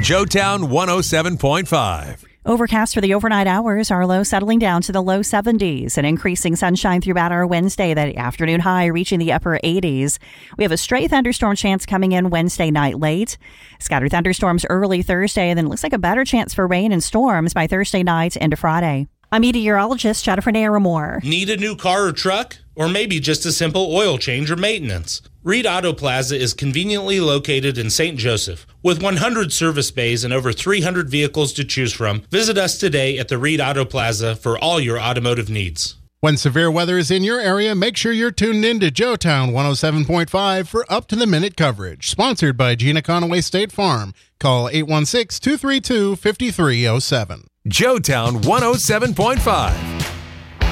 Joetown 107.5. Overcast for the overnight hours, our low settling down to the low 70s and increasing sunshine throughout our Wednesday, the afternoon high reaching the upper 80s. We have a stray thunderstorm chance coming in Wednesday night late. Scattered thunderstorms early Thursday, and then looks like a better chance for rain and storms by Thursday night into Friday. I'm meteorologist Jennifer Naramore. Need a new car or truck? Or maybe just a simple oil change or maintenance? Reed Auto Plaza is conveniently located in St. Joseph. With 100 service bays and over 300 vehicles to choose from, visit us today at the Reed Auto Plaza for all your automotive needs. When severe weather is in your area, make sure you're tuned in to Joetown 107.5 for up-to-the-minute coverage. Sponsored by Gina Conaway State Farm. Call 816-232-5307. Joetown 107.5.